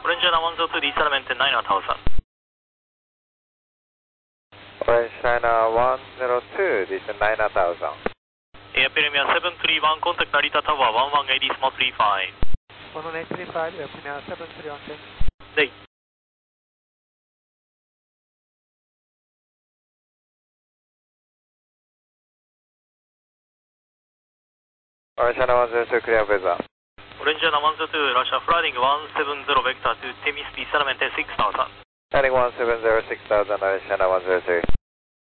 Orange China 102, resettlement 9000. Orange China 102, this is 9000. Air Premier 731, contact Narita Tower 1180, small 35. 1135, Air Premier 731, check. Day. Orange China 102, clear weather. Orange China 102, Russia flying 170 vector to Temis, resettlement 6000. Heading 170, 6000, Orange China 102.